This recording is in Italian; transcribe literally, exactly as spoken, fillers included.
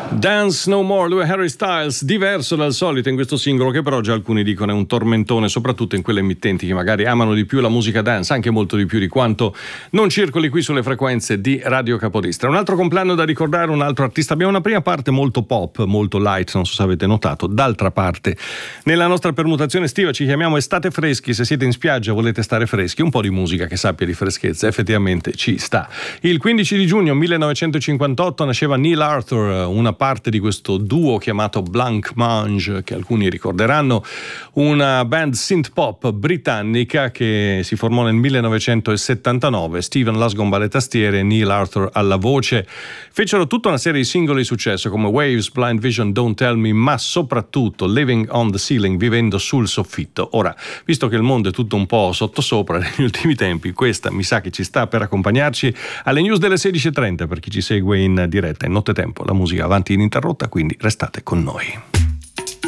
Dance No More, lui è Harry Styles, diverso dal solito in questo singolo che però già alcuni dicono è un tormentone, soprattutto in quelle emittenti che magari amano di più la musica dance, anche molto di più di quanto non circoli qui sulle frequenze di Radio Capodistra. Un altro compleanno da ricordare, un altro artista. Abbiamo una prima parte molto pop, molto light, non so se avete notato. D'altra parte, nella nostra permutazione estiva ci chiamiamo Estate Freschi. Se siete in spiaggia volete stare freschi, un po' di musica che sappia di freschezza effettivamente ci sta. Il quindici di giugno millenovecentocinquantotto nasceva Neil Arthur, una parte di questo duo chiamato Blanc Mange, che alcuni ricorderanno, una band synth pop britannica che si formò nel millenovecentosettantanove. Steven Lasgomba alle tastiere e Neil Arthur alla voce. Fecero tutta una serie di singoli di successo come Waves, Blind Vision, Don't Tell Me, ma soprattutto Living on the Ceiling, vivendo sul soffitto. Ora, visto che il mondo è tutto un po' sottosopra negli ultimi tempi, questa mi sa che ci sta per accompagnarci alle news delle sedici e trenta per chi ci segue in diretta in nottetempo. La musica avanti ininterrotta, quindi restate con noi.